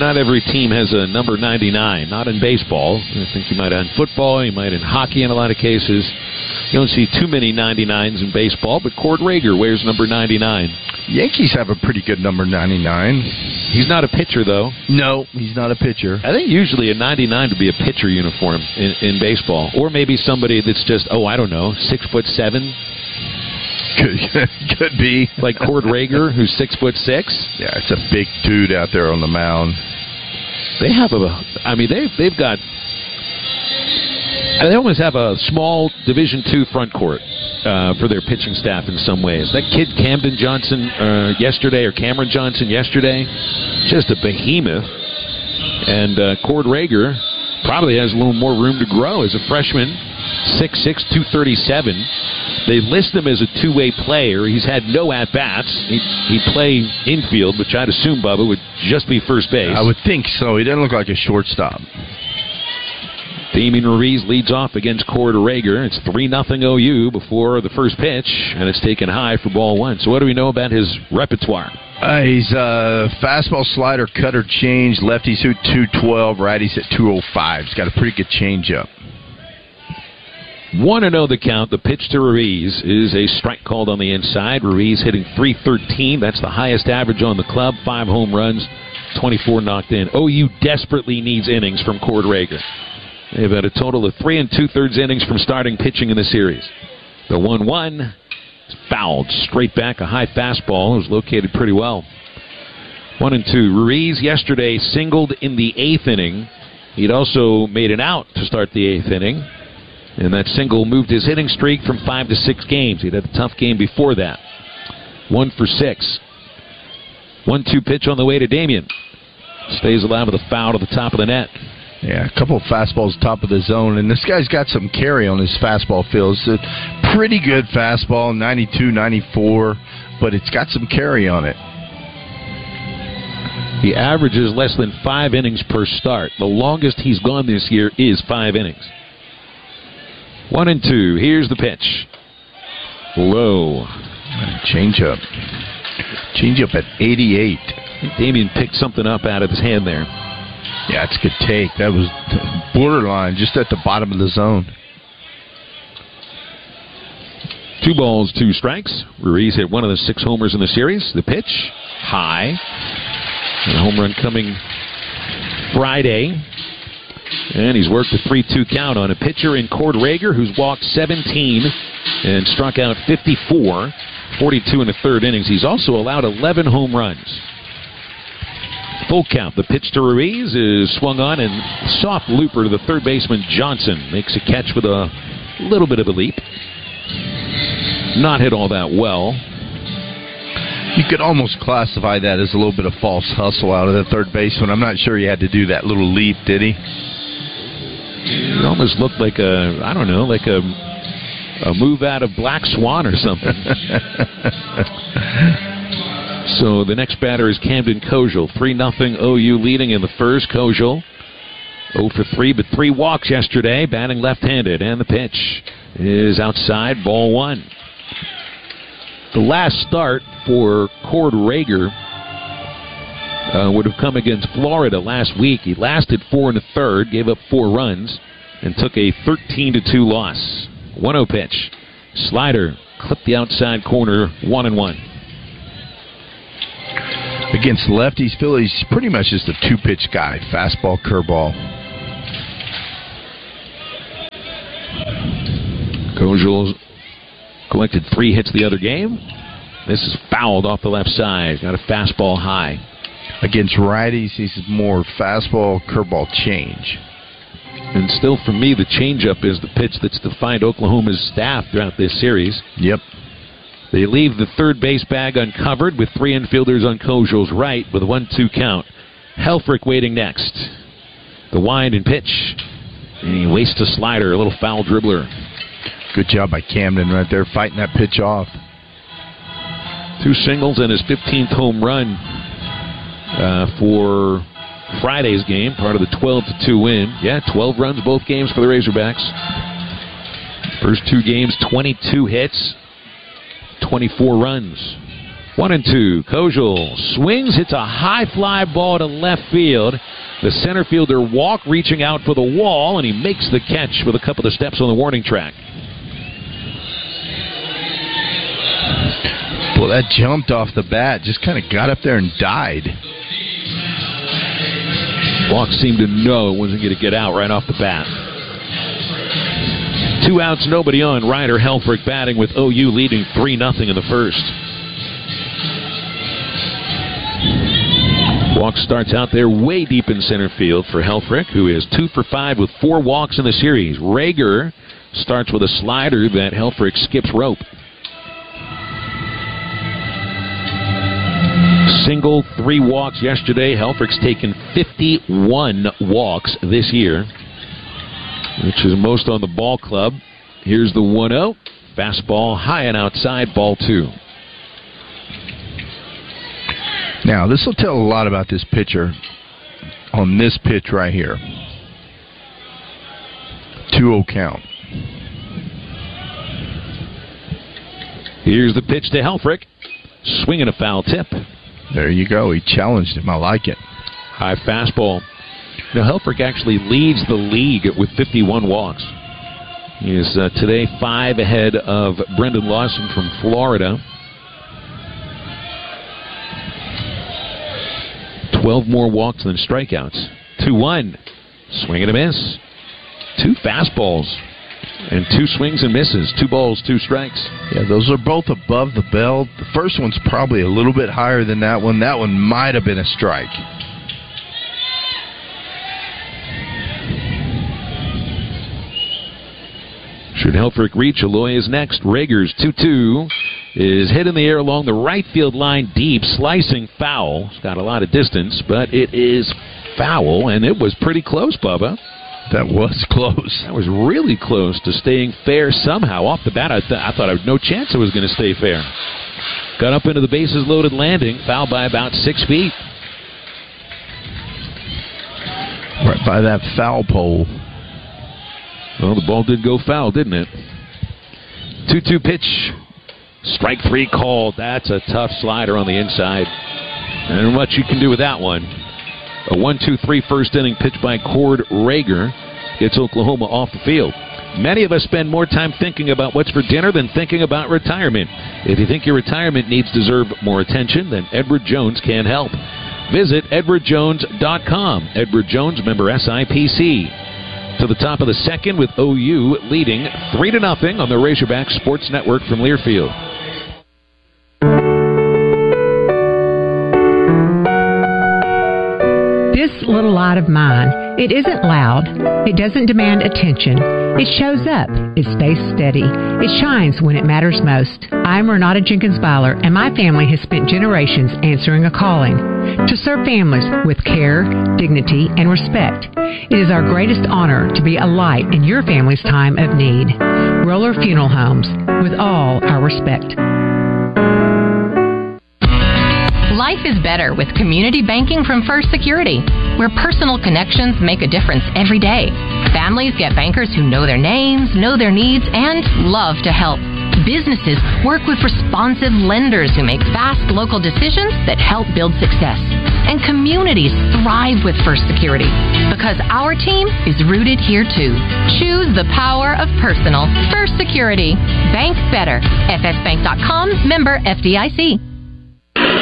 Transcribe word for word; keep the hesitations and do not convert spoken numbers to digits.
not every team has a number ninety-nine. Not in baseball. I think you might in football, you might in hockey in a lot of cases. You don't see too many ninety-nines in baseball, but Cord Rager wears number ninety-nine. Yankees have a pretty good number ninety-nine. He's not a pitcher, though. No, he's not a pitcher. I think usually a ninety-nine would be a pitcher uniform in, in baseball. Or maybe somebody that's just, oh, I don't know, six foot seven. Could, could be. Like Cord Rager, who's six foot six. Yeah, it's a big dude out there on the mound. They have a, I mean, they've, they've got, they almost have a small Division two front court uh, for their pitching staff in some ways. That kid Camden Johnson uh, yesterday, or Cameron Johnson yesterday, just a behemoth. And uh, Cord Rager probably has a little more room to grow as a freshman, six six, two thirty-seven. They list him as a two-way player. He's had no at-bats. He'd, he'd play infield, which I'd assume, Bubba, would just be first base. I would think so. He doesn't look like a shortstop. Damien Ruiz leads off against Cord Rager. It's three nothing O U before the first pitch, and it's taken high for ball one. So what do we know about his repertoire? Uh, he's uh, fastball, slider, cutter, change. Lefties at two twelve, righties at two oh five. He's got a pretty good changeup. one and oh the count. The pitch to Ruiz is a strike called on the inside. Ruiz hitting three thirteen. That's the highest average on the club. Five home runs, twenty-four knocked in. O U desperately needs innings from Cord Rager. They've had a total of three and two-thirds innings from starting pitching in the series. The one one is fouled straight back. A high fastball. It was located pretty well. One and two. Ruiz yesterday singled in the eighth inning. He'd also made an out to start the eighth inning. And that single moved his hitting streak from five to six games. He'd had a tough game before that. One for six. one two pitch on the way to Damien. Stays alive with a foul to the top of the net. Yeah, a couple of fastballs top of the zone, and this guy's got some carry on his fastball field. It's a pretty good fastball, ninety-two, ninety-four, but it's got some carry on it. He averages less than five innings per start. The longest he's gone this year is five innings. One and two. Here's the pitch. Low. Changeup. Changeup at eighty-eight. I think Damien picked something up out of his hand there. Yeah, it's a good take. That was borderline, just at the bottom of the zone. Two balls, two strikes. Ruiz hit one of the six homers in the series. The pitch, high. And a home run coming Friday. And he's worked a three two count on a pitcher in Cord Rager, who's walked seventeen and struck out fifty-four. forty-two in the third innings. He's also allowed eleven home runs. Full count. The pitch to Ruiz is swung on, and soft looper to the third baseman Johnson. Makes a catch with a little bit of a leap. Not hit all that well. You could almost classify that as a little bit of false hustle out of the third baseman. I'm not sure he had to do that little leap, did he? It almost looked like a, I don't know, like a a move out of Black Swan or something. So the next batter is Camden Kojal. three nothing O U leading in the first. Kojal oh for three, but three walks yesterday, batting left-handed. And the pitch is outside, ball one. The last start for Cord Rager uh, would have come against Florida last week. He lasted four and a third, gave up four runs, and took a thirteen to two loss. one oh pitch. Slider clipped the outside corner, one and one. Against lefties, Philly's pretty much just a two-pitch guy. Fastball, curveball. Kojal collected three hits the other game. This is fouled off the left side. Got a fastball high. Against righties, he's more fastball, curveball, change. And still, for me, the changeup is the pitch that's defined Oklahoma's staff throughout this series. Yep. They leave the third base bag uncovered with three infielders on Kojal's right with a one two count. Helfrich waiting next. The wind and pitch. And he wastes a slider, a little foul dribbler. Good job by Camden right there, fighting that pitch off. Two singles and his fifteenth home run uh, for Friday's game, part of the twelve to two win. Yeah, twelve runs both games for the Razorbacks. First two games, twenty-two hits, twenty-four runs. One and two. Kojal swings, hits a high fly ball to left field. The center fielder walk, reaching out for the wall, and he makes the catch with a couple of steps on the warning track. Well, that jumped off the bat. Just kind of got up there and died. Walk seemed to know it wasn't going to get out right off the bat. Two outs, nobody on. Ryder Helfrich batting with O U leading three nothing in the first. Walk starts out there way deep in center field for Helfrich, who is two for five with four walks in the series. Rager starts with a slider that Helfrich skips rope. Single, three walks yesterday. Helfrich's taken fifty-one walks this year, which is most on the ball club. Here's the one oh. Fastball high and outside, ball two. Now, this will tell a lot about this pitcher on this pitch right here. two oh count. Here's the pitch to Helfrich. Swinging a foul tip. There you go. He challenged him. I like it. High fastball. Now, Helfrich actually leads the league with fifty-one walks. He is uh, today five ahead of Brendan Lawson from Florida. twelve more walks than strikeouts. two one. Swing and a miss. Two fastballs. And two swings and misses. Two balls, two strikes. Yeah, those are both above the bell. The first one's probably a little bit higher than that one. That one might have been a strike. Should Helfrich reach, Eloy is next. Rager's two two is hit in the air along the right field line deep, slicing foul. It's got a lot of distance, but it is foul, and it was pretty close, Bubba. That was close. That was really close to staying fair somehow. Off the bat, I, th- I thought I had no chance it was going to stay fair. Got up into the bases loaded landing, foul by about six feet. Right by that foul pole. Well, the ball did go foul, didn't it? two two pitch. Strike three called. That's a tough slider on the inside. And much you can do with that one. A one two three first inning pitch by Cord Rager gets Oklahoma off the field. Many of us spend more time thinking about what's for dinner than thinking about retirement. If you think your retirement needs deserve more attention, then Edward Jones can help. Visit edward jones dot com. Edward Jones, member S I P C. To the top of the second with O U leading three to nothing on the Razorback Sports Network from Learfield. This little light of mine, it isn't loud, it doesn't demand attention. It shows up, it stays steady, it shines when it matters most. I'm Renata Jenkins Byler, and my family has spent generations answering a calling to serve families with care, dignity, and respect. It is our greatest honor to be a light in your family's time of need. Roller Funeral Homes, with all our respect. Life is better with community banking from First Security, where personal connections make a difference every day. Families get bankers who know their names, know their needs, and love to help. Businesses work with responsive lenders who make fast local decisions that help build success. And communities thrive with First Security because our team is rooted here too. Choose the power of personal. First Security. Bank better. F S bank dot com, member F D I C.